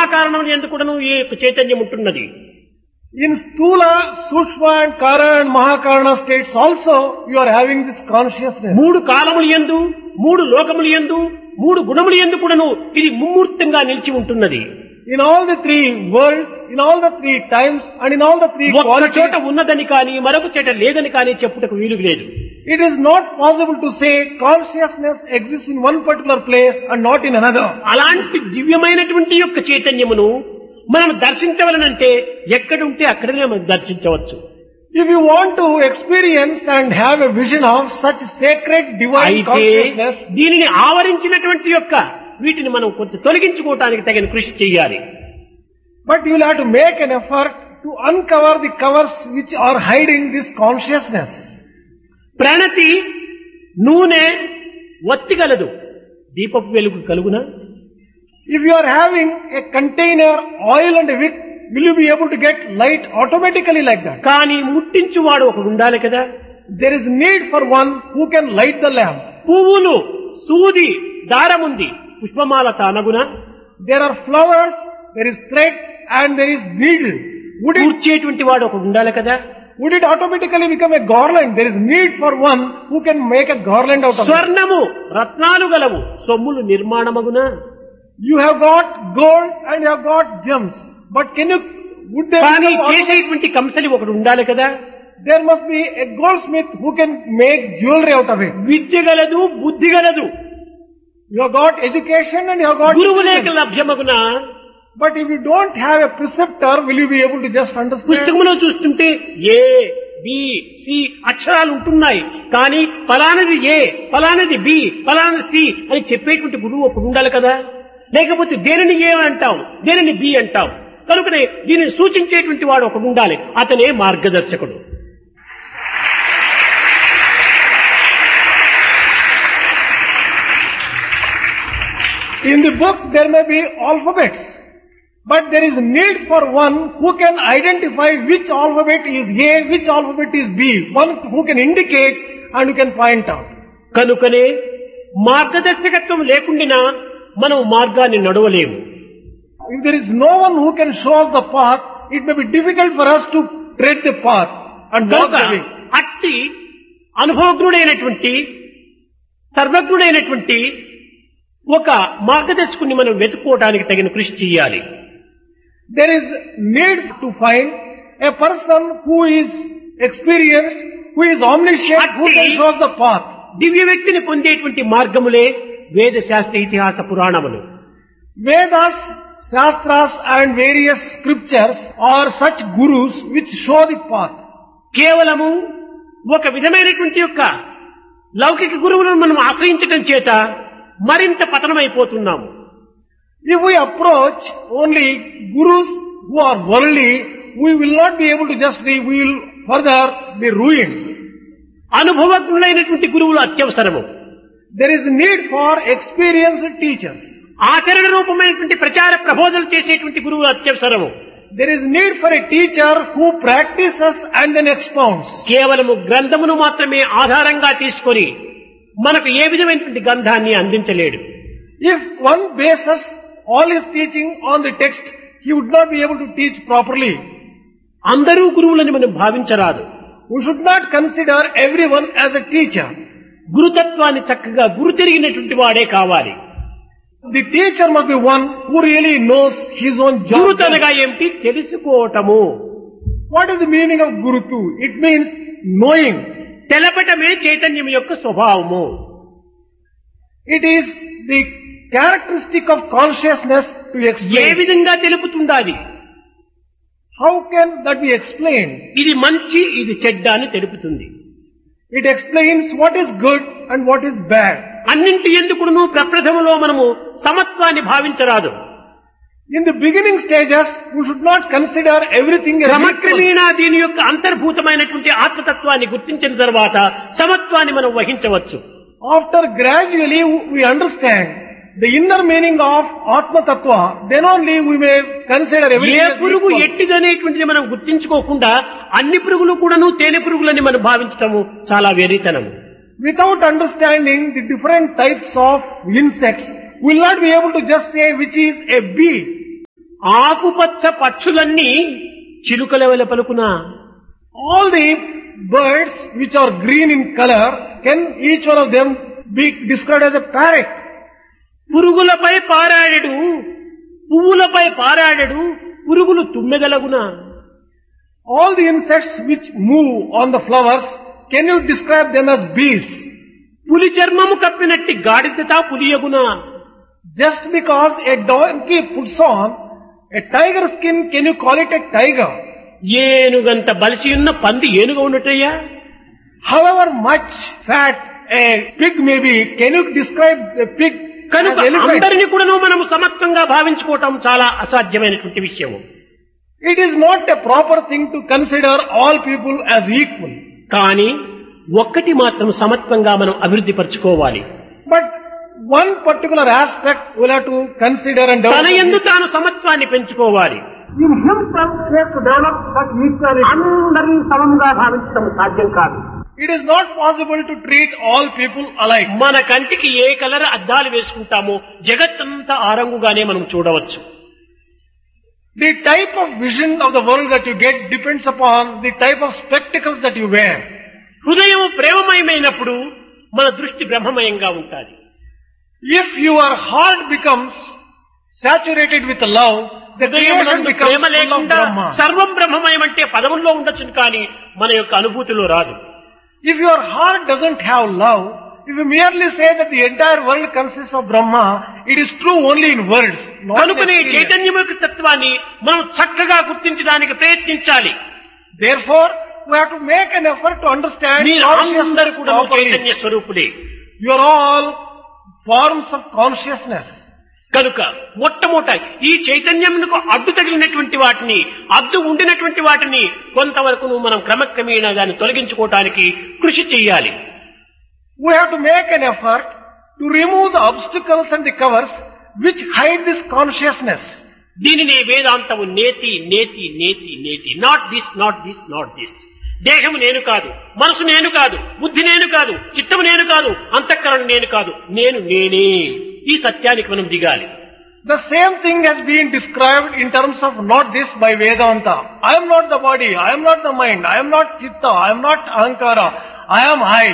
మహాకారణం ఎందుకు కూడాను ఈ యొక్క చైతన్యం ఉంటున్నది. In Stula, Sukshma and Kara and Mahakarana states also, you are having this consciousness. మూడు కాలములు యందు, మూడు లోకములు యందు, మూడు గుణములు యందు కూడాను ఇది ముమ్మూర్తంగా నిలిచి ఉంటున్నది. In all the three worlds, in all the three times, and in all the three ఒక్క qualities, చోట ఉన్నదని కానీ మరొక చోట లేదని కానీ చెప్పుటకు వీలు లేదు. it is not possible to say consciousness exists in one particular place and not in another. అలాంటి దివ్యమైనటువంటి యొక్క చైతన్యమును మనం దర్శించవలనంటే ఎక్కడుంటే అక్కడనే మనం దర్శించవచ్చు. If you want to experience and have a vision of such sacred divine అయితే consciousness, దీనిని ఆవరించినటువంటి యొక్క వీటిని మనం కొంచెం తొలగించుకోవటానికి తగిన కృషి చేయాలి. but you will have to make an effort to uncover the covers which are hiding this consciousness. ప్రణతి నూనె ఒత్తిగలదు, దీపపు వెలుగు కలుగునా? If you are having a container, oil and a wick, will you be able to get light automatically like that? కానీ ముట్టించువాడు ఒకడు ఉండాలి కదా. There is need for one who can light the lamp. పువ్వులు, సూది, దారముంది, పుష్పమాల తానగునా? There are flowers, there is thread and there is needle. కూర్చేటువంటి వాడు ఒకడు ఉండాలి కదా. Would it automatically become a garland? There is need for one who can make a garland out of it. స్వర్ణము, రత్నాలు గలవు, సొమ్ములు నిర్మాణమగునా? You have got gold and you have got gems. But would there కానీ become చేసేటువంటి కంసలి ఒకడు ఉండాలి కదా. there must be a goldsmith who can make jewelry out of it. విద్య గలదు, బుద్ధి గలదు, You have got education and you have got గురువు లేక intelligence. లభ్యమగునా? But if you don't have a preceptor, will you be able to just understand? పుస్తకంలో చూస్తుంటే A B C అక్షరాలు ఉంటున్నాయి, కానీ ఫలానది ఏ, ఫలానది బి, ఫలానది సి అని చెప్పేటువంటి గురువు ఒకడు ఉండాలి కదా. లేకపోతే దేనిని ఏ అంటాం, దేనిని బి అంటాం. కనుకనే దీనిని సూచించేటువంటి వాడు ఒకడు ఉండాలి, అతనే మార్గదర్శకుడు. In the book there may be alphabets, but there is need for one who can identify which alphabet is A, which alphabet is B, one who can indicate and who can point out. కనుకనే మార్గదర్శకత్వం లేకుండా మనం మార్గాన్ని నడవలేము. If there is no one who can show us the path, it may be difficult for us to tread the path and walk కనుక the way. అట్టి అనుభవజ్ఞుడైనటువంటి సర్వజ్ఞుడైనటువంటి ఒక మార్గదర్శకుని మనం వెతుక్కోవడానికి తగిన కృషి చేయాలి. There is need to find a person who is experienced, who is omniscient, who can show us the path. దివ్య వ్యక్తిని పొందేటువంటి మార్గములే వేద శాస్త్ర ఇతిహాస పురాణములు. Vedas, Shastras and various scriptures are such gurus which show the path. కేవలము ఒక విధమైనటువంటి యొక్క లౌకిక గురువులను మనం ఆశ్రయించడం చేత మరింత పతనమైపోతున్నాము. If we approach only gurus who are worldly, we will not be able to just be, we will further be ruined. అనుభవజ్ఞులైనటువంటి గురువులు అత్యవసరము. There is need for experienced teachers. ఆచరణ రూపమైనటువంటి ప్రచార ప్రబోధనలు చేసేటువంటి గురువులు అత్యవసరము. There is need for a teacher who practices and then expounds. కేవలము గ్రంథమును మాత్రమే ఆధారంగా తీసుకొని మనకు ఏ విధమైనటువంటి గ్రంథాన్ని అందించలేడు. If one bases all his teaching on the text, he would not be able to teach properly. అందరూ గురువులని మనం భావించరాదు. We should not consider everyone as a teacher. గురుతత్వాన్ని చక్కగా గురు తిరిగినటువంటి వాడే కావాలి. The teacher must be one who really knows his own job. గురుతనగా ఏమిటి? తెలుసుకోవటము. What is the meaning of Gurutu? It means knowing. తెలపటమే చైతన్యం యొక్క స్వభావము. It is the characteristic of consciousness to A explain. విధంగా తెలుపుతుండాలి? How can that be explained? ఇది మంచి, ఇది చెడ్డ అని తెలుపుతుంది. It explains what is good and what is bad. అన్నింటి ఎందుకును ప్రప్రథమలో మనము సమత్వాన్ని భావించరాదు. In the beginning stages, we should not consider everything as equal. క్రమక్రమేణా దీని యొక్క అంతర్భూతమైనటువంటి ఆత్మతత్వాన్ని గుర్తించిన తర్వాత సమత్వాన్ని మనం వహించవచ్చు. After gradually we understand the inner meaning of Atma Tattva, then only we may consider everything A as పురుగు equal. ఎట్టిదనేటువంటిది మనం గుర్తించుకోకుండా అన్ని పురుగులు కూడాను తేనె పురుగులని మనం భావించటము చాలా వెర్రితనం. Without understanding the different types of insects, we will not be able to just say which is a bee. ఆకుపచ్చ పక్షులన్నీ చిలుకల వలె పలుకునా. All the birds which are green in color, can each one of them be described as a parrot? పురుగులపై పారాడెడు, పువ్వులపై పారాడెడు, పురుగులు తుమ్మెదలగునా. All the insects which move on the flowers, can you describe them as bees? పులి చర్మము కప్పినట్టి గాడిదత పులియగునా. Just because a donkey puts on a tiger skin, can you call it a tiger? ఏనుగంత బలిసి ఉన్న పంది ఏనుగ ఉన్నట్టయ్యా. However much fat a pig may be, can you describe a pig కనుక as elephant? అందరినీ కూడాను మనము సమత్వంగా భావించుకోవటం చాలా అసాధ్యమైనటువంటి విషయము. It is not a proper thing to consider all people as equal. కానీ ఒక్కటి మాత్రం సమత్వంగా మనం అభివృద్ధి పరచుకోవాలి. But one particular aspect we'll have to consider and తన develop. యందు తాను సమత్వాన్ని పెంచుకోవాలి. In himself he has to develop such equality. అందరినీ సమంగా భావించడం సాధ్యం కాదు. It is not possible to treat all people alike. మన కంటికి ఏ కలర్ అద్దాలు వేసుకుంటామో జగత్తంతా ఆ రంగుగానే మనం చూడవచ్చు. The type of vision of the world that you get depends upon the type of spectacles that you wear. హృదయం ప్రేమమయమైనప్పుడు మన దృష్టి బ్రహ్మమయంగా ఉంటుంది. If your heart becomes saturated with love, the creation becomes Prema full of లేకుండా Brahma. సర్వం బ్రహ్మమయం అంటే పదముల్లో ఉండొచ్చు కానీ మన యొక్క అనుభూతిలో రాదు. If your heart doesn't have love, if you merely say that the entire world consists of Brahma, it is true only in words, not in కనుకనే experience. చైతన్యం యొక్క తత్వాన్ని మనం చక్కగా గుర్తించడానికి ప్రయత్నించాలి. Therefore, we have to make an effort to understand మీరు అందరూ consciousness కూడా properly. చైతన్య స్వరూపుడే. You are all forms of consciousness. కనుక మొట్టమొదట ఈ చైతన్యమునకు అడ్డు తగిలినటువంటి వాటిని, అడ్డు ఉండినటువంటి వాటిని కొంతవరకు మనం క్రమక్రమేణా దాన్ని తొలగించుకోవటానికి కృషి చేయాలి. We have to make an effort to remove the obstacles and the covers which hide this consciousness. దీనినే వేదాంతము నేతి నేతి నేతి నేతి, not this not this not this. దేహము నేను కాదు, మనసు నేను కాదు, బుద్ధి నేను కాదు, చిత్తము నేను కాదు, అంతఃకరణ నేను కాదు, నేను నేనే. ఈ సత్యానికి మనం దిగాలి. The same thing has been described in terms of not this by Vedanta. I am not the body, I am not the mind, I am not chitta, I am not ahankara, I am I.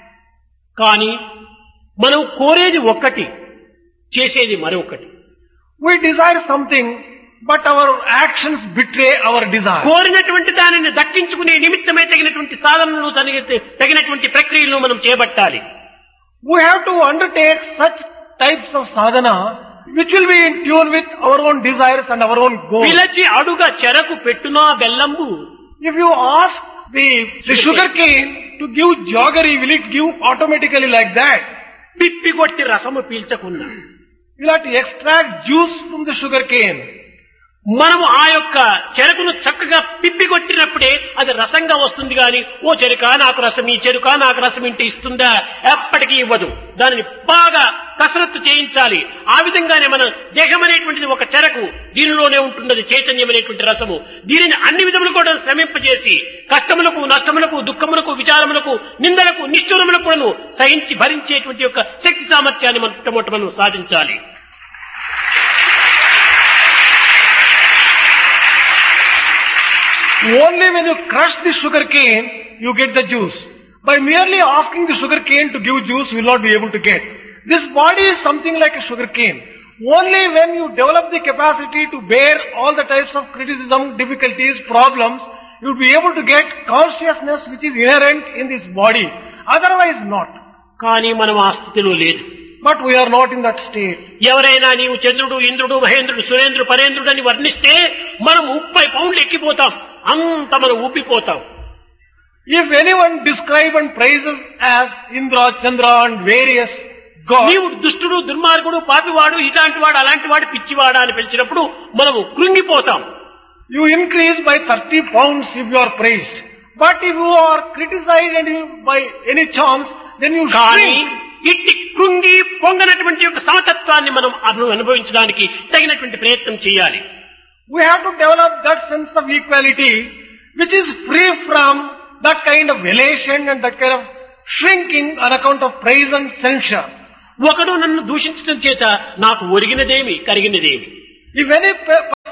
కానీ మనం కోరేది ఒక్కటి, చేసేది మరొకటి. We desire something, but our actions betray our desire. కోరినటువంటి దానిని దక్కించుకునే నిమిత్తమే తగినటువంటి సాధనలు, తగినటువంటి ప్రక్రియలను మనం చేపట్టాలి. We have to undertake such types of sadhana which will be in tune with our own desires and our own goals. పిలచి అడుగ చెరకు పెట్టునా బెల్లంబు. If you ask the sugar cane to give jaggery, will it give automatically like that? పిప్పి కొట్టి రసము పీల్చకుండా You'll have to extract juice from the sugar cane. మనము ఆ యొక్క చెరుకును చక్కగా పిప్పి కొట్టినప్పుడే అది రసంగా వస్తుంది గాని, ఓ చెరుక నాకు రసం, ఈ చెరుక నాకు రసం ఇంటి ఇస్తుందా? ఎప్పటికీ ఇవ్వదు. దానిని బాగా కసరత్తు చేయించాలి. ఆ విధంగానే మన దేహం అనేటువంటిది ఒక చెరకు, దీనిలోనే ఉంటున్నది చైతన్యం అనేటువంటి రసము. దీనిని అన్ని విధములు కూడా శ్రమింపజేసి కష్టములకు, నష్టములకు, దుఃఖములకు, విచారములకు, నిందలకు, నిష్ఠూరములకు కూడా సహించి భరించేటువంటి యొక్క శక్తి సామర్థ్యాన్ని మనం సాధించాలి. Only when you crush the sugar cane, you get the juice. By merely asking the sugar cane to give juice, you will not be able to get. This body is something like a sugar cane. Only when you develop the capacity to bear all the types of criticism, difficulties, problems, you will be able to get consciousness which is inherent in this body. Otherwise not. కానీ మనం ఆ స్థితిలో లేదు. But we are not in that state. ఎవరైనా నీవు చంద్రుడు, ఇంద్రుడు, మహేంద్రుడు, సురేంద్రుడు, పరేంద్రుడు అని వర్ణిస్తే మనం 30 పౌండ్లు ఎక్కిపోతాం. అంత మనం ఊపిపోతాం. If anyone describes and praises as Indra, Chandra and various gods, నీవు దుష్టుడు, దుర్మార్గుడు, పాపివాడు, ఇలాంటి వాడు, అలాంటి వాడు, పిచ్చివాడా అని పిలిచినప్పుడు మనము కృంగిపోతాం. you increase by 30 pounds if you are praised. But if you are criticized and you, by any chance, then you కానీ shrink. ఇట్టి కృంగి పొంగనటువంటి యొక్క సమతత్వాన్ని మనం అనుభవించడానికి తగినటువంటి ప్రయత్నం చేయాలి. We have to develop that sense of equality which is free from that kind of elation and that kind of shrinking on account of praise and censure. ఒకడు నన్ను దూషించడం చేత నాకు ఒరిగినదేమి, కరిగినదేమి? If any person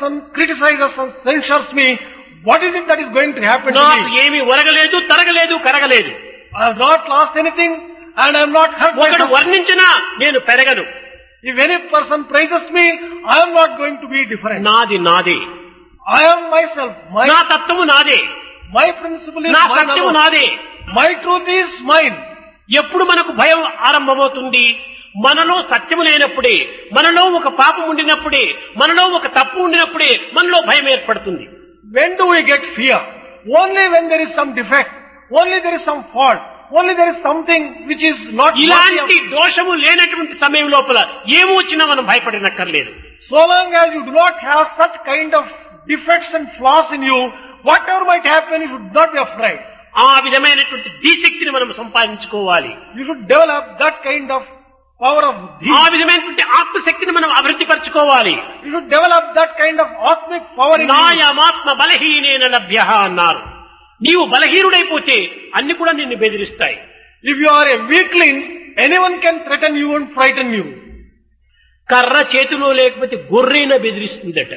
person criticizes and censures me, what is it that is going to happen to నాకు me? ఏమీ ఒరగలేదు, తరగలేదు, కరగలేదు. I have not lost anything and I am not hurt ఒకడు myself. వర్ణించినా నేను పెరగను. If any person praises me, I am not going to be different. నాది నాదే, I am myself. నా తత్వము నాదే, My principle is నా mine సత్యము alone. నాదే. My truth is mine. ఎప్పుడు మనకు భయం ఆరంభమవుతుంది? మనలో సత్యము లేనప్పుడే, మనలో ఒక పాపం ఉండినప్పుడే, మనలో ఒక తప్పు ఉండినప్పుడే మనలో భయం ఏర్పడుతుంది. When do we get fear? Only when there is some defect. Only there is some fault. Only there is something which is not worthy ఇలాంటి of. దోషము లేనటువంటి సమయం లోపల ఏమో వచ్చినా మనం భయపడనక్కర్లేదు. So long as you do not have such kind of defects and flaws in you, whatever might happen, you should not be afraid. ఆ విధమైనటువంటి ధీశక్తిని మనం సంపాదించుకోవాలి. You should develop that kind of power of ఆ dhi. విధమైనటువంటి ఆత్మశక్తిని మనం అభివృద్ధి పరచుకోవాలి. You should develop that kind of atmic power in you. నాయమాత్మ బలహీనేన లభ్యః అన్నారు. నీవు బలహీనుడైపోతే అన్ని కూడా నిన్ను బెదిరిస్తాయి. If you are a weakling, anyone can threaten you and frighten you. కర్ర చేతిలో లేకపోతే గొర్రెన బెదిరిస్తుందట.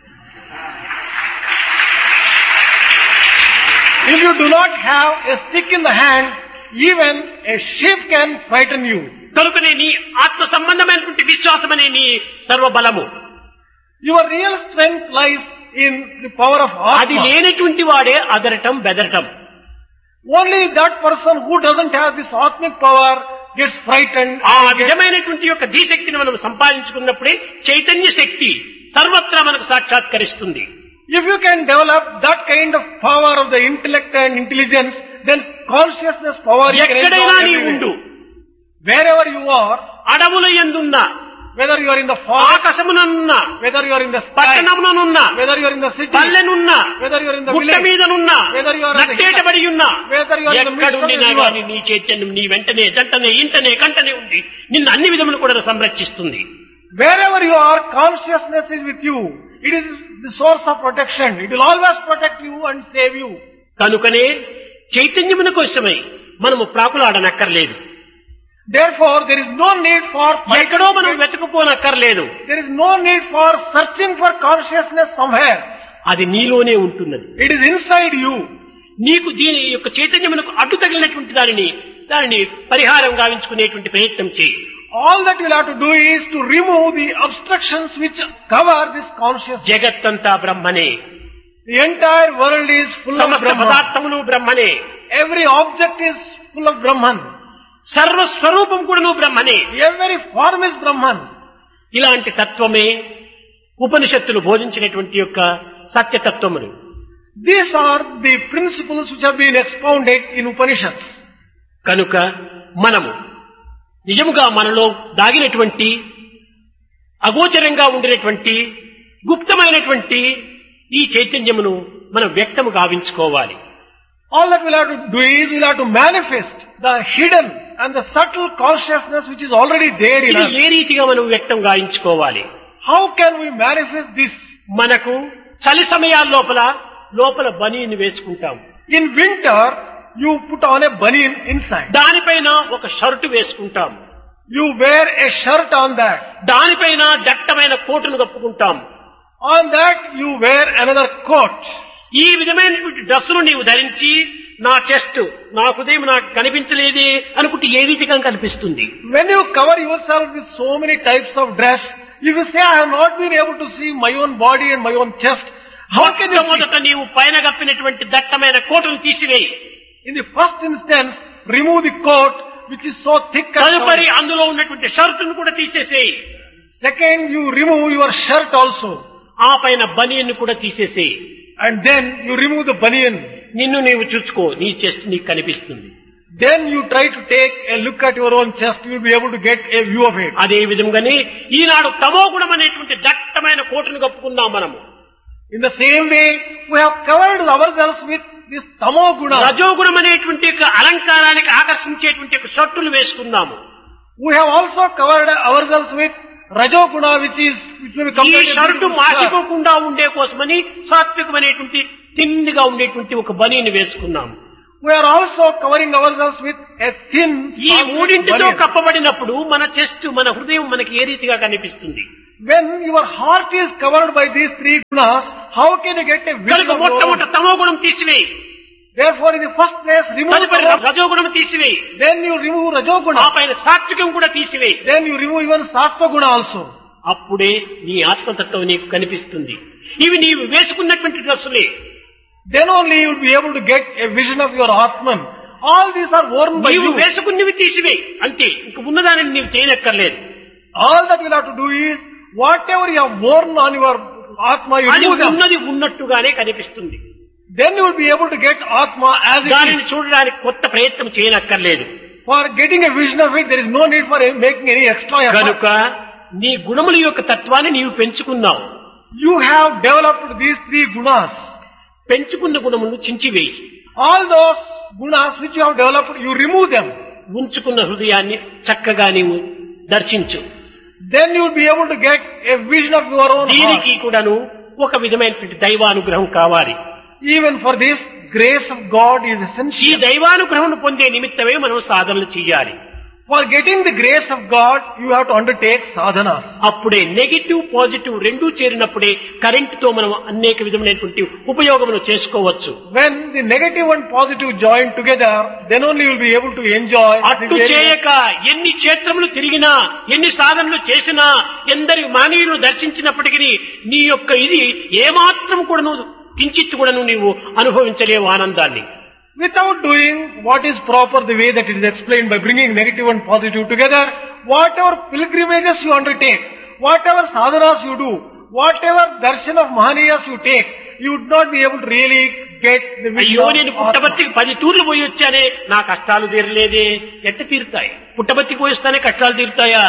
If you do not have a stick in the hand, even a sheep can frighten you. కనుకనే నీ ఆత్మ సంబంధమైనటువంటి విశ్వాసం అనే నీ సర్వబలము. Your real strength lies in the power of అది Atma. లేనటువంటి వాడే అదరటం బెదరటం. Only that person who doesn't have this Atmic power gets frightened. ఆ and gets- విధమైనటువంటి యొక్క ధీశక్తిని మనం సంపాదించుకున్నప్పుడే చైతన్య శక్తి సర్వత్రా మనకు సాక్షాత్కరిస్తుంది. If you can develop that kind of power of the intellect and intelligence, then consciousness power you can ఎక్కడైనా నీ enjoy ఉండు, everywhere. Wherever you are, అడవుల యందున్నా, whether you are in the forest, ఆకాశముననున్నా, whether you are in the sky, పట్టణముననున్నా, whether you are in the city, పల్లెనున్నా, whether you are in the గుట్ట village, మీదనున్నా, whether you are in the నట్టేటబడి ఉన్నా, whether you are in the midst of the ఎక్కడుండినా river, గాని నీ చైతన్యం నీ వెంటనే జంటనే ఇంటనే కంటనే ఉండి నిన్ను అన్ని విధములు కూడా సంరక్షిస్తుంది. wherever you are, consciousness is with you. It is the source of protection. It will always protect you and save you. కనుకనే చైతన్యమున కోసమై మనము ప్రాకులాడనక్కర్లేదు. Therefore, there is no need for ఎక్కడో మనం వెతుకుపోనక్కర్లేదు. there is no need for searching for consciousness somewhere. అది నీలోనే ఉంటున్నది. It is inside you. నీకు దీని యొక్క చైతన్యమునకు అడ్డు తగిలినటువంటి దానిని పరిహారం గావించుకునేటువంటి ప్రయత్నం చేయి. All that you will have to do is to remove the obstructions which cover this consciousness. జగత్తంతా బ్రహ్మనే, The entire world is full of సమస్త Brahman. పదార్థములు బ్రహ్మనే, Every object is full of Brahman. సర్వస్వరూపం కూడాను బ్రహ్మనే. Every form is Brahman. ఇలాంటి తత్వమే ఉపనిషత్తులు బోధించినటువంటి యొక్క సత్యతత్వములు. These are the principles which have been expounded in Upanishads. కనుక మనము నిజముగా మనలో దాగినటువంటి అగోచరంగా ఉండినటువంటి గుప్తమైనటువంటి ఈ చైతన్యమును మనం వ్యక్తము గావించుకోవాలి. All that we'll have to do is we'll have to manifest the hidden and the subtle consciousness which is already there in ఇది us. ఏ రీతిగా మనం వ్యక్తం గావించుకోవాలి? How can we manifest this? మనకు చలి సమయాల లోపల బనీని వేసుకుంటాం. In winter, you put on a banyan inside. దానిపైన ఒక షర్టు వేసుకుంటాం. You wear a shirt on that. దానిపైన దట్టమైన కోటును కప్పుకుంటాం. On that, you wear another coat. ఈ విధమైనటువంటి డ్రెస్సును నీవు ధరించి నా చెస్ట్, నా హృదయం నాకు కనిపించలేదే అనుకుంటే ఏ రీతిగా కనిపిస్తుంది? When you cover yourself with so many types of dress, if you say, I have not been able to see my own body and my own chest, how can you see? మొదట నీవు పైన కప్పినటువంటి దట్టమైన కోటును తీసివేయి. In the first instance, remove the coat which is so thick and తదుపరి covered. అందులో ఉన్నటువంటి షర్టును కూడా తీసేసేయి. Second, you remove your shirt also. ఆ పైన బనియన్ను కూడా తీసేసేయి. And then you remove the banyan. నిన్ను నీవు చూసుకో, నీ చెస్ట్ నీకు కనిపిస్తుంది. Then you try to take a look at your own chest, you will be able to get a view of it. అదే విధంగానే ఈనాడు తమోగుణం అనేటువంటి దట్టమైన కోటును కప్పుకుందాం మనము. In the same way, we have covered ourselves with this tamo guna. రజోగుణం అనేటువంటి యొక్క అలంకారానికి ఆకర్షించేటువంటి యొక్క షర్టులు వేసుకుందాము. We have also covered ourselves with rajoguna, which will be ఈ compared షర్టు to shirt. మాసిపోకుండా ఉండే కోసమని సాత్వికమైనటువంటి తిన్నిగా ఉండేటువంటి ఒక బనీని వేసుకున్నాము. We are also covering ourselves with a thin ఈ soft మూడింటితో banyan. కప్పబడినప్పుడు మన చెస్ట్, మన హృదయం మనకి ఏ రీతిగా కనిపిస్తుంది? When your heart is covered by these three gunas, how can you get a vision కనుక of your own? మొట్టమొదట తమో గుణం తీసివేయి, Therefore, in the first place, remove తదుపరి tamo, రజోగుణం తీసివేయి, then you remove ఆ rajoguna, పైన సాత్వికం కూడా తీసివేయి. then you remove even sattva guna also. అప్పుడే నీ ఆత్మతత్వం నీకు కనిపిస్తుంది. ఇవి నీవు వేసుకున్నటువంటి డ్రస్సులే. Then only you will be able to get a vision of your Atman. All these are worn by నీవు you. వేసుకున్నవి తీసివేయి అంతే, ఇంక ఉన్నదానిని నీవు చేయనక్కర్లేదు. All that you will have to do is, whatever you have worn on your Atma, you అది remove them. ఉన్నది ఉన్నట్టుగానే కనిపిస్తుంది. Then you will be able to get Atma as it దానిని is. చూడడానికి కొత్త ప్రయత్నం చేయనక్కర్లేదు. For getting a vision of it, there is no need for making any extra effort. కనుక నీ గుణముల యొక్క తత్వాన్ని నీవు పెంచుకున్నావు. You have developed these three gunas. పెంచుకున్న గుణములను చించివేయి. All those gunas which you have developed, you remove them. ఉంచుకున్న హృదయాన్ని చక్కగా నీవు దర్శించు. Then you will be able to get a vision of your own heart. దీనికి కూడాను ఒక విధమైనటువంటి దైవానుగ్రహం కావాలి. Even for this, grace of God is ఈ essential. దైవానుగ్రహం పొందే నిమిత్తమే మనం సాధనలు చేయాలి. For getting the grace of God, you have to undertake sadhanas. అప్పుడే నెగిటివ్ పాజిటివ్ రెండూ చేరినప్పుడే కరెంటుతో మనం అనేక విధమైనటువంటి ఉపయోగములు చేసుకోవచ్చు. When the negative and positive join together, then only you will be able to enjoy. అట్టు చేయక ఎన్ని క్షేత్రములు తిరిగినా, ఎన్ని సాధనలు చేసినా, ఎందరి మానవులను దర్శించినప్పటికీ నీ యొక్క ఇది ఏమాత్రం కూడాను కించిత్తు కూడాను నీవు అనుభవించలేవు ఆనందాన్ని. Without doing what is proper the way that it is explained by bringing negative and positive together, whatever pilgrimages you undertake, whatever sadhanas you do, whatever darshan of Mahaniyas you take, you would not be able to really get the vision అయ్యో of నేను Atma. పుట్టబర్తికి 10 తూర్లు పోయి వచ్చానే, నా కష్టాలు తీరలేదే. ఎట్ట తీరుతాయి? పుట్టబర్తికి పోయి వస్తానే కష్టాలు తీరుతాయా?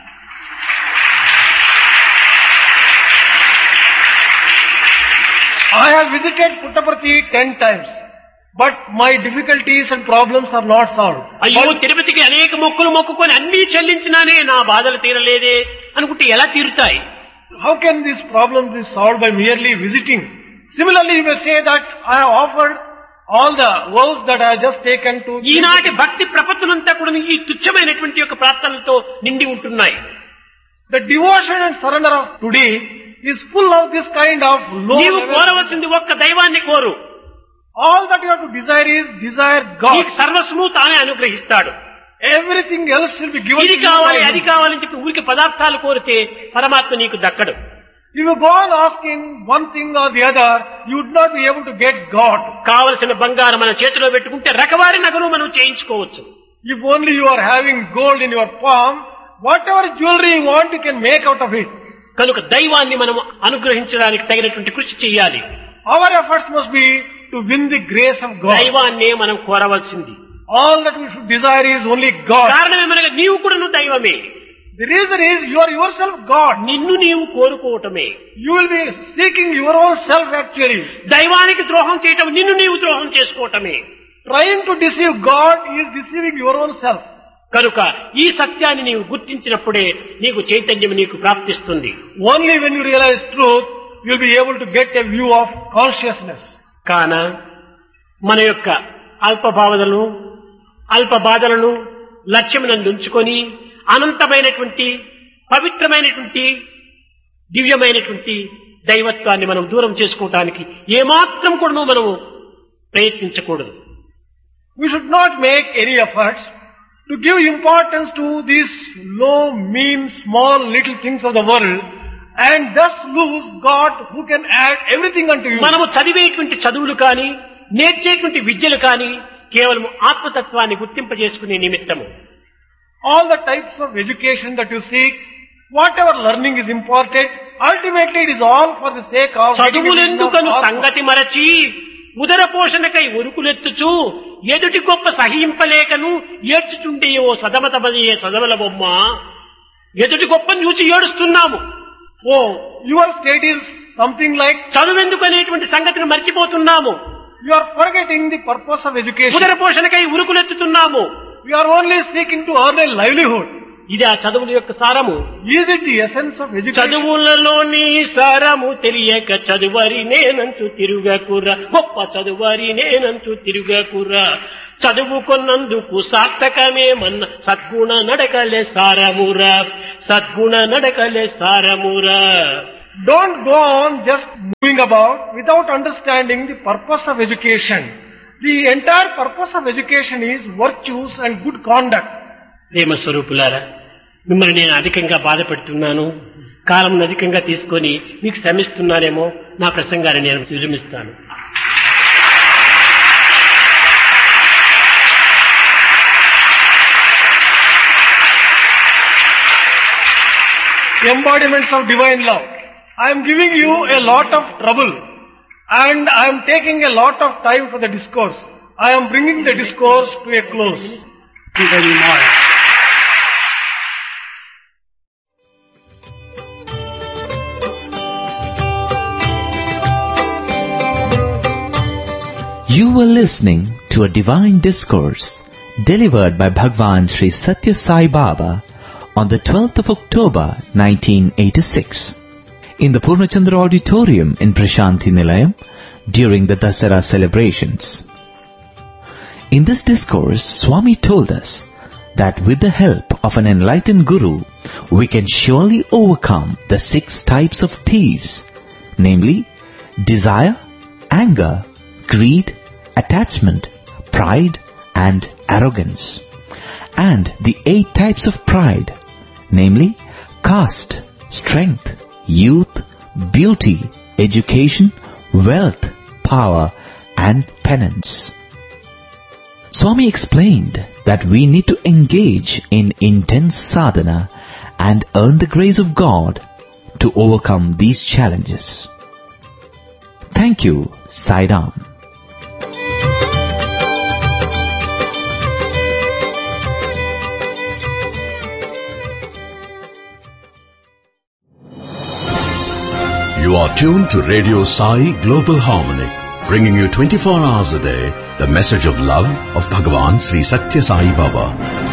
I have visited Puttaparthi 10 times, but my difficulties and problems are not solved. అయ్యో తిరుపతికి అనేక మొక్కులు మొక్కుకొని అన్నీ చెల్లించినానే నా బాధలు తీరలేదే అనుకుంటే ఎలా తీరుతాయి? How can this problem be solved by merely visiting? Similarly, you may say that I have offered all the vows that I have just taken to... ఈనాటి భక్తి ప్రపత్తులంతా కూడా ఈ తుచ్చమైనటువంటి యొక్క ప్రార్థనలతో నిండి ఉంటున్నాయి. The devotion and surrender of today is full of this kind of low నీవు level. కోరవలసింది ఒక్క దైవాన్ని కోరు. All that you have to desire is desire God. నీకు సర్వస్వము తానే అనుగ్రహిస్తాడు. Everything else will be given ఇది to you కావాలి by అది Him. కావాలని చెప్పి ఊరికి పదార్థాలు కోరితే పరమాత్మ నీకు దక్కడు. If you go on asking one thing or the other, you would not be able to get God. కావలసిన బంగారం మన చేతిలో పెట్టుకుంటే రకవారి నగలు మనం చేయించుకోవచ్చు. If only you are having gold in your palm, whatever jewelry you want, you can make out of it. కనుక దైవాన్ని మనం అనుగ్రహించడానికి తగినటువంటి కృషి చేయాలి. Our efforts must be to win the grace of God. దైవాన్నే మనం కోరవలసింది. All that we should desire is only God. కారణమేమనగా నీవు కూడాను దైవమే. The reason is you are yourself God. నిన్ను నీవు కోరుకోవటమే. You will be seeking your own self actually. దైవానికి ద్రోహం చేయటం నిన్ను నీవు ద్రోహం చేసుకోవటమే. Trying to deceive God is deceiving your own self. కనుక ఈ సత్యాన్ని నీవు గుర్తించినప్పుడే నీకు చైతన్యం నీకు ప్రాప్తిస్తుంది. Only when you realize truth, you will be able to get a view of consciousness. కాన మన యొక్క అల్ప బాధలను లక్ష్యమునందు ఉంచుకొని అనంతమైనటువంటి పవిత్రమైనటువంటి దివ్యమైనటువంటి దైవత్వాన్ని మనం దూరం చేసుకోవటానికి ఏమాత్రం కూడా మనము ప్రయత్నించకూడదు. We should not make any efforts to give importance to these low, mean, small, little things of the world and thus lose God who can add everything unto you. మనము చదివేటువంటి చదువులు కానీ నేర్చేటువంటి విద్యలు కానీ కేవలం ఆత్మతత్వాన్ని గుర్తింపజేసుకునే నిమిత్తము. All the types of education that you seek, whatever learning is imparted, ultimately it is all for the sake of చదువులెందుకను సంగతి మరచి ఉదర పోషణకై ఉరుకులెత్తుచు ఎదుటి గొప్ప సహింపలేకను ఏడ్చుచుండే ఓ సదమతమయ్యే సదమల బొమ్మ. ఎదుటి గొప్పను చూసి ఏడుస్తున్నాము. Oh, your state is something like చదువెందుకు అనేటువంటి సంగతిని మర్చిపోతున్నాము. you are forgetting the purpose of education. ఉదర పోషణకై ఉరుకులెత్తుతున్నాము. You are only seeking to earn a livelihood. ఇది ఆ చదువుల యొక్క సారము. Is it the essence of education? చదువులలోని సారము తెలియక చదువరి నేనంచు తిరుగకుర్ర, గొప్ప చదువరి నేనంచు తిరుగకుర్ర. చదువుకున్నందుకు సార్థకమేమన్న సద్గుణ నడకలే సారమురా, సద్గుణ నడకలే సారమురా. Don't go on just moving about without understanding the purpose of education. The entire purpose of education is virtues and good conduct. ప్రేమ స్వరూపులారా, మిమ్మల్ని నేను అధికంగా బాధపెడుతున్నాను, కాలం అధికంగా తీసుకొని మీకు శ్రమిస్తున్నానేమో, నా ప్రసంగాన్ని నేను విరమిస్తాను. Embodiments of divine love. I am giving you a lot of trouble and I am taking a lot of time for the discourse. I am bringing the discourse to a close. You were listening to a divine discourse delivered by Bhagwan Sri Satya Sai Baba on the 12th of October 1986 in the Purnachandra Auditorium in Prashanthi Nilayam during the Dasara celebrations. In this discourse, Swami told us that with the help of an enlightened Guru, we can surely overcome the 6 types of thieves, namely desire, anger, greed, attachment, pride and arrogance, and the 8 types of pride, namely caste, strength, youth, beauty, education, wealth, power and penance. Swami explained that we need to engage in intense sadhana and earn the grace of God to overcome these challenges. Thank you, Sai Ram. You are tuned to Radio Sai Global Harmony, bringing you 24 hours a day the message of love of Bhagavan Sri Satya Sai Baba.